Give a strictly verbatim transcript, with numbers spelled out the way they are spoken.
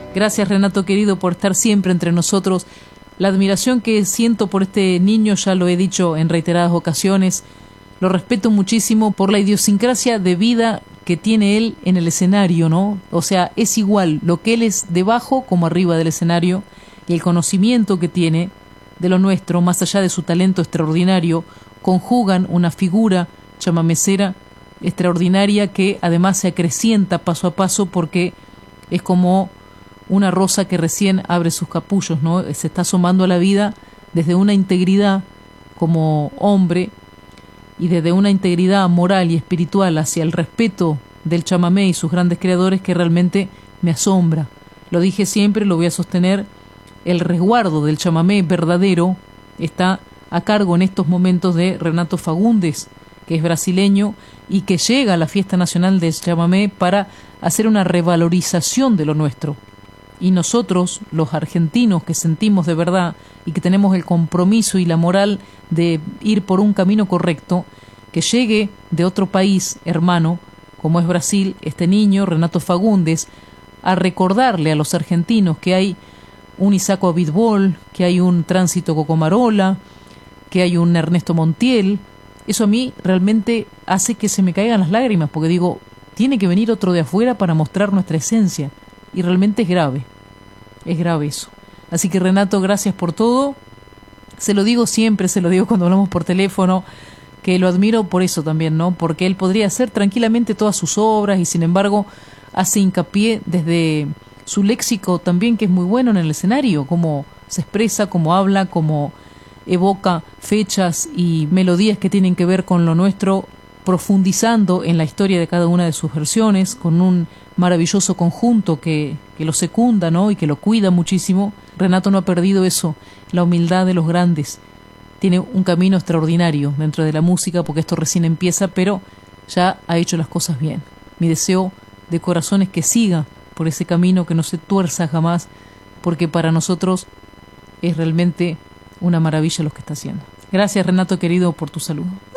Gracias, Renato querido, por estar siempre entre nosotros. La admiración que siento por este niño ya lo he dicho en reiteradas ocasiones. Lo respeto muchísimo por la idiosincrasia de vida que tiene él en el escenario, ¿no? O sea, es igual lo que él es debajo como arriba del escenario, y el conocimiento que tiene de lo nuestro, más allá de su talento extraordinario, conjugan una figura chamamecera extraordinaria que además se acrecienta paso a paso porque es como una rosa que recién abre sus capullos, ¿no? Se está asomando a la vida desde una integridad como hombre y desde una integridad moral y espiritual hacia el respeto del chamamé y sus grandes creadores que realmente me asombra. Lo dije siempre, lo voy a sostener, el resguardo del chamamé verdadero está a cargo en estos momentos de Renato Fagundes, que es brasileño y que llega a la Fiesta Nacional del Chamamé para hacer una revalorización de lo nuestro. Y nosotros, los argentinos que sentimos de verdad y que tenemos el compromiso y la moral de ir por un camino correcto, que llegue de otro país hermano, como es Brasil, este niño, Renato Fagundes, a recordarle a los argentinos que hay un Isaco Abitbol, que hay un Tránsito Cocomarola, que hay un Ernesto Montiel. Eso a mí realmente hace que se me caigan las lágrimas, porque digo, tiene que venir otro de afuera para mostrar nuestra esencia. Y realmente es grave, es grave eso. Así que Renato, gracias por todo. Se lo digo siempre, se lo digo cuando hablamos por teléfono, que lo admiro por eso también, ¿no? Porque él podría hacer tranquilamente todas sus obras y sin embargo hace hincapié desde su léxico también, que es muy bueno en el escenario, cómo se expresa, cómo habla, cómo evoca fechas y melodías que tienen que ver con lo nuestro, profundizando en la historia de cada una de sus versiones, con un maravilloso conjunto que, que lo secunda, ¿no? Y que lo cuida muchísimo. Renato no ha perdido eso, la humildad de los grandes. Tiene un camino extraordinario dentro de la música, porque esto recién empieza, pero ya ha hecho las cosas bien. Mi deseo de corazón es que siga por ese camino, que no se tuerza jamás, porque para nosotros es realmente una maravilla lo que está haciendo. Gracias, Renato querido, por tu saludo.